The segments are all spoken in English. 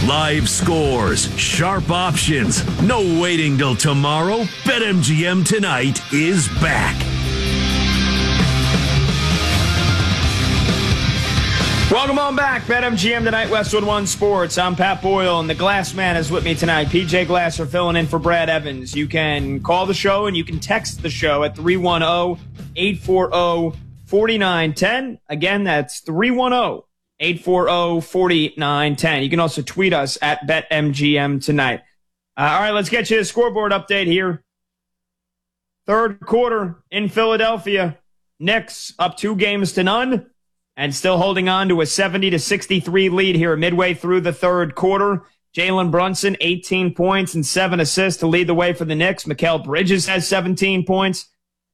Live scores, sharp options, no waiting till tomorrow. BetMGM Tonight is back. Welcome on back. BetMGM Tonight, Westwood One Sports. I'm Pat Boyle, and the Glass Man is with me tonight. PJ Glasser filling in for Brad Evans. You can call the show and you can text the show at 310-840-4910. Again, that's 310-840-4910. You can also tweet us at BetMGM Tonight. All right, let's get you a scoreboard update here. Third quarter in Philadelphia. Knicks up 2-0 and still holding on to a 70-63 lead here midway through the third quarter. Jalen Brunson, 18 points and 7 assists to lead the way for the Knicks. Mikal Bridges has 17 points.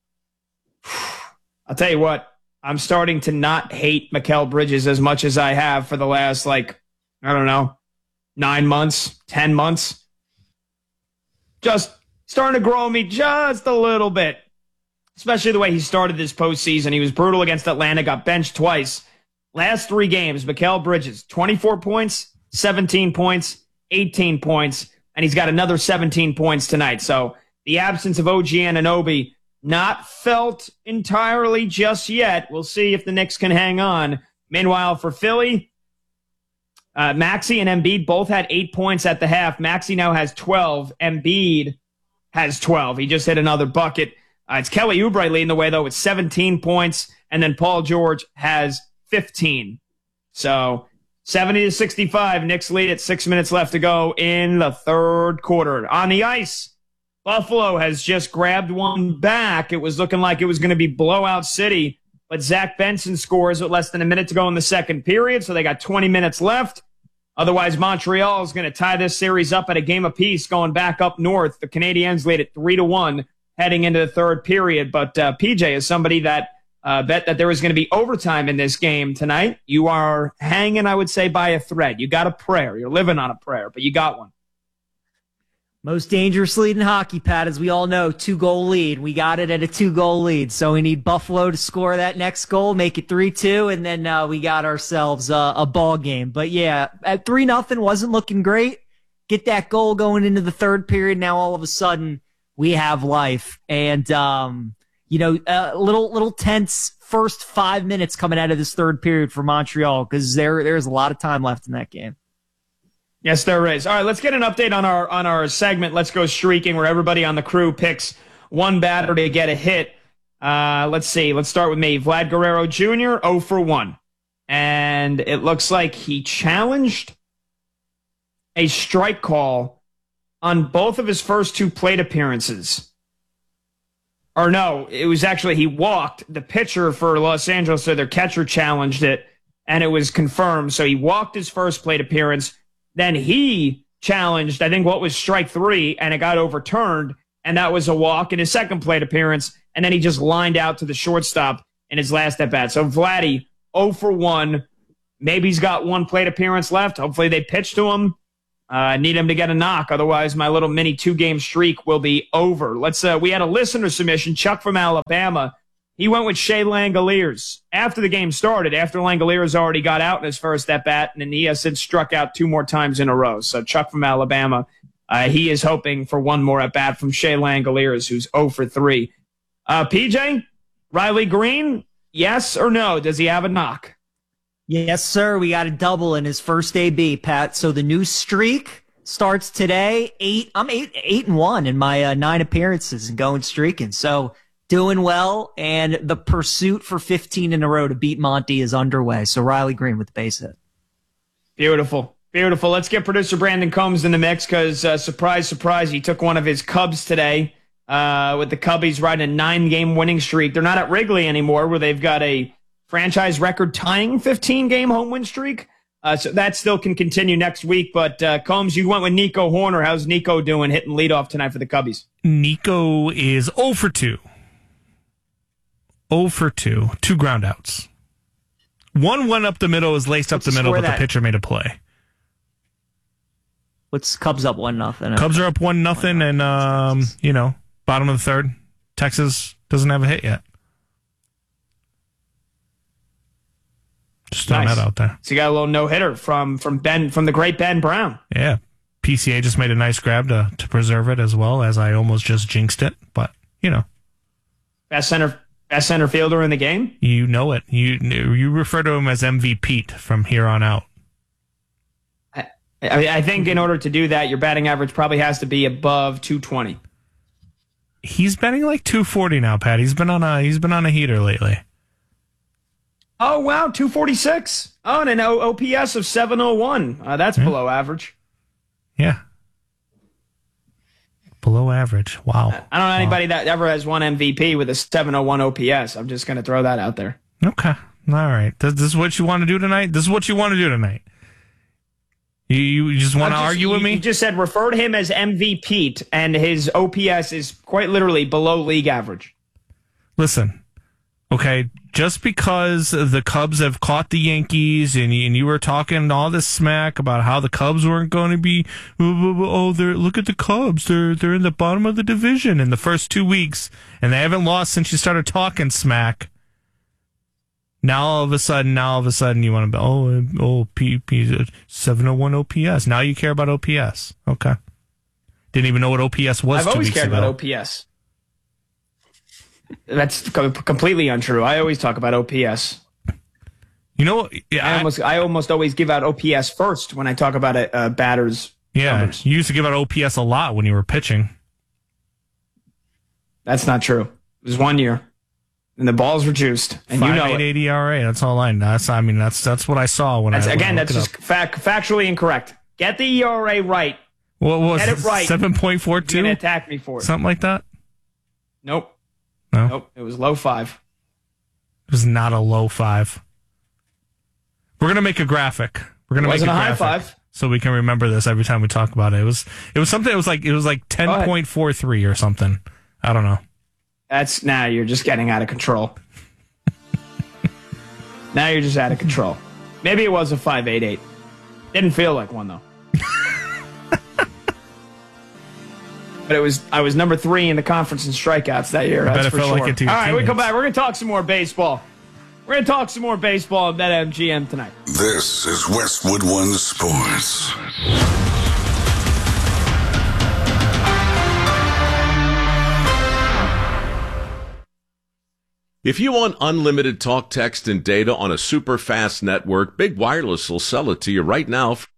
I'll tell you what, I'm starting to not hate Mikal Bridges as much as I have for the last, 9 months, 10 months. Just starting to grow on me just a little bit. Especially the way he started this postseason. He was brutal against Atlanta, got benched twice. Last 3 games, Mikal Bridges, 24 points, 17 points, 18 points, and he's got another 17 points tonight. So the absence of OG Anunoby not felt entirely just yet. We'll see if the Knicks can hang on. Meanwhile, for Philly, Maxey and Embiid both had 8 points at the half. Maxey now has 12. Embiid has 12. He just hit another bucket. It's Kelly Oubre leading the way, though, with 17 points, and then Paul George has 15. So 70-65, Knicks lead at 6 minutes left to go in the third quarter. On the ice, Buffalo has just grabbed one back. It was looking like it was going to be blowout city, but Zach Benson scores with less than a minute to go in the second period, so they got 20 minutes left. Otherwise, Montreal is going to tie this series up at a game apiece going back up north. The Canadiens lead at 3-1. Heading into the third period. But PJ is somebody that bet that there was going to be overtime in this game tonight. You are hanging, I would say, by a thread. You got a prayer. You're living on a prayer, but you got one. Most dangerous lead in hockey, Pat, as we all know, 2-goal lead. We got it at a 2-goal lead. So we need Buffalo to score that next goal, make it 3-2, and then we got ourselves a ball game. But yeah, at 3-0 wasn't looking great. Get that goal going into the third period. Now all of a sudden, we have life, and little tense first 5 minutes coming out of this third period for Montreal because there's a lot of time left in that game. Yes, there is. All right, let's get an update on our segment. Let's go streaking, where everybody on the crew picks one batter to get a hit. Let's see. Let's start with me. Vlad Guerrero Jr. 0 for 1, and it looks like he challenged a strike call on both of his first 2 plate appearances. Or no, it was actually he walked. The pitcher for Los Angeles, so their catcher challenged it, and it was confirmed. So he walked his first plate appearance. Then he challenged, I think, what was strike 3, and it got overturned, and that was a walk in his second plate appearance, and then he just lined out to the shortstop in his last at-bat. So Vladdy, 0 for 1. Maybe he's got 1 plate appearance left. Hopefully they pitch to him. Need him to get a knock. Otherwise, my little mini 2-game streak will be over. We had a listener submission, Chuck from Alabama. He went with Shea Langoliers after the game started, after Langoliers already got out in his first at-bat, and he has since struck out 2 more times in a row. So Chuck from Alabama, he is hoping for 1 more at-bat from Shea Langoliers, who's 0 for 3. PJ, Riley Green, yes or no? Does he have a knock? Yes, sir. We got a double in his first AB, Pat. So the new streak starts today. I'm 8-1 in my 9 appearances and going streaking. So doing well, and the pursuit for 15 in a row to beat Monty is underway. So Riley Green with the base hit. Beautiful. Beautiful. Let's get producer Brandon Combs in the mix because, surprise, surprise, he took one of his Cubs today with the Cubbies riding a 9-game winning streak. They're not at Wrigley anymore, where they've got a franchise record tying 15-game home win streak. So that still can continue next week. But Combs, you went with Nico Horner. How's Nico doing hitting leadoff tonight for the Cubbies? Nico is 0 for 2. 0 for 2. 2 groundouts. One went up the middle, was laced up the middle, but the pitcher made a play. What's Cubs up 1-0? Cubs are up 1-0, and bottom of the third. Texas doesn't have a hit yet. Just throwing that out there. So you got a little no-hitter from the great Ben Brown. Yeah. PCA just made a nice grab to preserve it as well, as I almost just jinxed it. But, Best center fielder in the game? You know it. You refer to him as MVP from here on out. I think in order to do that, your batting average probably has to be above 220. He's batting like 240 now, Pat. He's been on a heater lately. Oh, wow, 246. Oh, and an OPS of 701. That's below average. Yeah. Below average. Wow. I don't know anybody that ever has won MVP with a 701 OPS. I'm just going to throw that out there. Okay. All right. This is what you want to do tonight? This is what you want to do tonight? You just want to argue with me? You just said refer to him as MVP, and his OPS is quite literally below league average. Listen, okay, just because the Cubs have caught the Yankees and you were talking all this smack about how the Cubs weren't going to be, look at the Cubs, they're in the bottom of the division in the first 2 weeks, and they haven't lost since you started talking smack. Now all of a sudden you want to be 701 OPS. Now you care about OPS. Okay. Didn't even know what OPS was. I've always cared about OPS. That's completely untrue. I always talk about OPS. You know, I almost always give out OPS first when I talk about batters. Yeah, numbers. You used to give out OPS a lot when you were pitching. That's not true. It was 1 year. And the balls were juiced, and you know it. 5.88 ERA. That's all I know. That's what I saw when that's just factually incorrect. Get the ERA right. What was Get it right? 7.42. You're gonna attack me for it. Something like that. Nope. No. Nope. It was low 5. It was not a low 5. We're gonna make a graphic. We're gonna make a high graphic 5. so we can remember this every time we talk about it. It was something. It was like 10.43 or something. I don't know. Now you're just getting out of control. Now you're just out of control. Maybe it was a 5.88. Didn't feel like one though. But I was number 3 in the conference in strikeouts that year. That's for sure. Like it to your All right, we come back. We're gonna talk some more baseball. We're gonna talk some more baseball at BetMGM tonight. This is Westwood One Sports. If you want unlimited talk, text, and data on a super fast network, Big Wireless will sell it to you right now